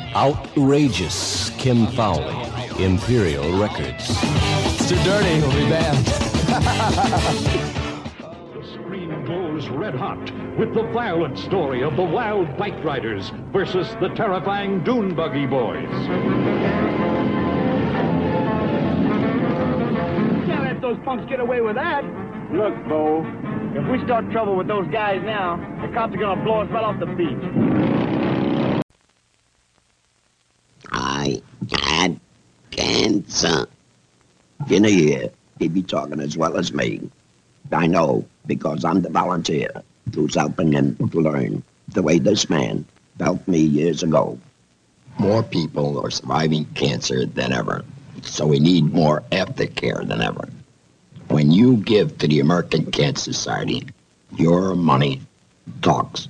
Outrageous Kim Fowley, Imperial Records. It's too dirty, we'll be banned. The screen goes red hot with the violent story of the wild bike riders versus the terrifying dune buggy boys. Can't let those punks get away with that. Look, Bo, if we start trouble with those guys now, the cops are gonna blow us right off the beach. I had cancer. In a year, he'd be talking as well as me. I know, because I'm the volunteer who's helping him to learn the way this man helped me years ago. More people are surviving cancer than ever, so we need more aftercare than ever. When you give to the American Cancer Society, your money talks.